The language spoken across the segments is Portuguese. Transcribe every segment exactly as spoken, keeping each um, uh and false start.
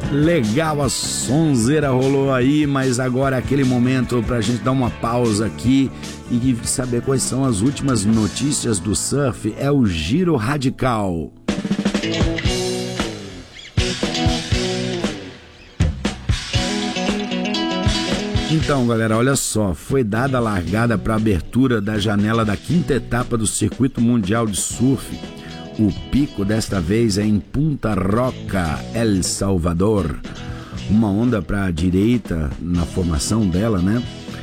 Legal, a sonzeira rolou aí, mas agora é aquele momento pra gente dar uma pausa aqui e saber quais são as últimas notícias do surf. É o Giro Radical. Então, galera, olha só, foi dada a largada para a abertura da janela da quinta etapa do Circuito Mundial de Surf. O pico desta vez é em Punta Roca, El Salvador. Uma onda para a direita na formação dela, né?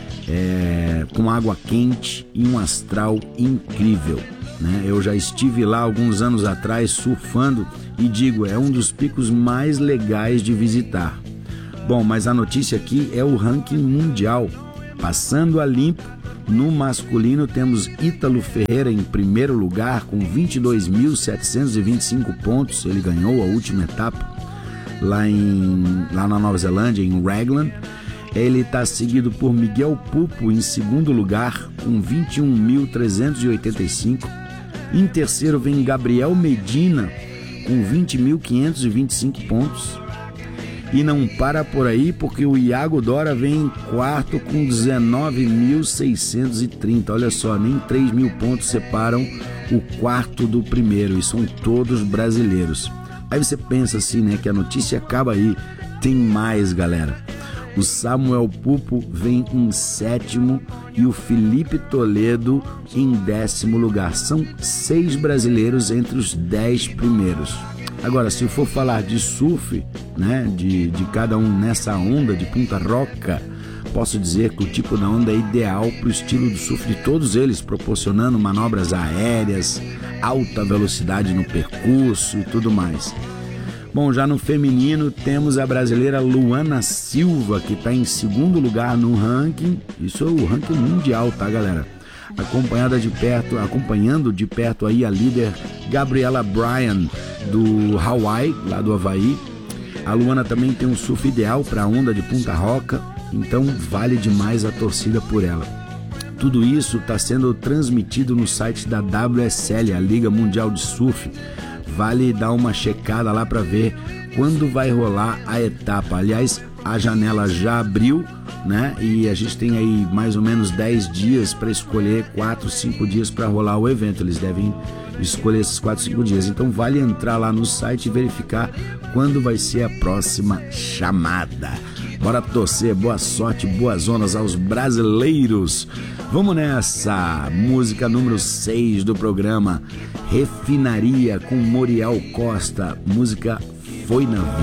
É, com água quente e um astral incrível, né? Eu já estive lá alguns anos atrás surfando e digo, é um dos picos mais legais de visitar. Bom, mas a notícia aqui é o ranking mundial. Passando a limpo, no masculino temos Ítalo Ferreira em primeiro lugar com vinte e dois mil setecentos e vinte e cinco pontos. Ele ganhou a última etapa lá, em, lá na Nova Zelândia, em Raglan. Ele está seguido por Miguel Pupo em segundo lugar com vinte e um mil trezentos e oitenta e cinco. Em terceiro vem Gabriel Medina com vinte mil quinhentos e vinte e cinco pontos. E não para por aí, porque o Iago Dora vem em quarto com dezenove mil seiscentos e trinta. Olha só, nem três mil pontos separam o quarto do primeiro, e são todos brasileiros. Aí você pensa assim, né, que a notícia acaba aí. Tem mais, galera. O Samuel Pupo vem em sétimo e o Felipe Toledo em décimo lugar. São seis brasileiros entre os dez primeiros. Agora, se for falar de surf, né, de, de cada um nessa onda de Punta Roca, posso dizer que o tipo da onda é ideal para o estilo do surf de todos eles, proporcionando manobras aéreas, alta velocidade no percurso e tudo mais. Bom, já no feminino temos a brasileira Luana Silva, que está em segundo lugar no ranking. Isso é o ranking mundial, tá, galera? Acompanhada de perto, acompanhando de perto aí a líder Gabriela Bryan do Hawaii, lá do Havaí. A Luana também tem um surf ideal para a onda de Punta Roca, então vale demais a torcida por ela. Tudo isso está sendo transmitido no site da W S L, a Liga Mundial de Surf. Vale dar uma checada lá para ver quando vai rolar a etapa. Aliás, a janela já abriu, né? E a gente tem aí mais ou menos dez dias para escolher, quatro, cinco dias para rolar o evento. Eles devem escolher esses quatro, cinco dias. Então vale entrar lá no site e verificar quando vai ser a próxima chamada. Bora torcer, boa sorte, boas ondas aos brasileiros. Vamos nessa, música número seis do programa, Refinaria com Moriel Costa, música Foi na Vida.